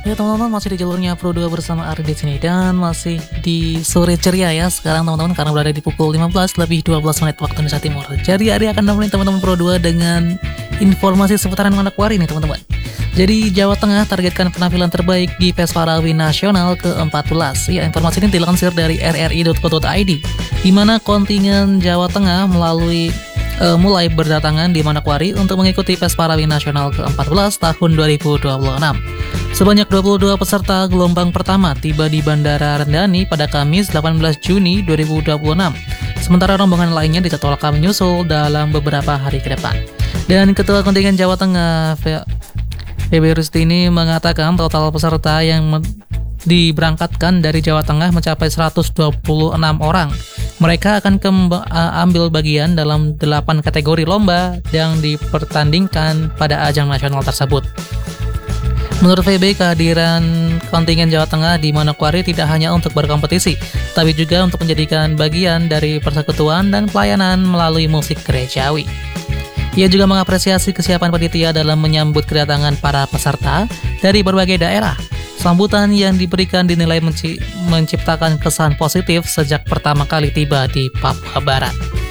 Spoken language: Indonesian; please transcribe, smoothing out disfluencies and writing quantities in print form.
Ya teman-teman, masih di jalurnya Pro 2 bersama Ari di sini dan masih di sore ceria ya sekarang teman-teman, karena berada di pukul 15 lebih 12 menit waktu Indonesia Timur. Jadi Ari akan nemenin teman-teman Pro 2 dengan informasi seputaran Manokwari nih teman-teman. Jadi Jawa Tengah targetkan penampilan terbaik di Pesparawi Nasional ke-14. Ya, informasi ini dilansir dari rri.co.id, di mana kontingen Jawa Tengah mulai berdatangan di Manokwari untuk mengikuti Pesparawi Nasional ke-14 tahun 2026. Sebanyak 22 peserta gelombang pertama tiba di Bandara Rendani pada Kamis 18 Juni 2026. Sementara rombongan lainnya dijadwalkan menyusul dalam beberapa hari ke depan. Dan Ketua Kontingen Jawa Tengah PB Rustini mengatakan total peserta yang diberangkatkan dari Jawa Tengah mencapai 126 orang. Mereka akan ambil bagian dalam 8 kategori lomba yang dipertandingkan pada ajang nasional tersebut. Menurut VB, kehadiran kontingen Jawa Tengah di Manokwari tidak hanya untuk berkompetisi, tapi juga untuk menjadikan bagian dari persekutuan dan pelayanan melalui musik gerejawi. Ia juga mengapresiasi kesiapan panitia dalam menyambut kedatangan para peserta dari berbagai daerah. Sambutan yang diberikan dinilai menciptakan kesan positif sejak pertama kali tiba di Papua Barat.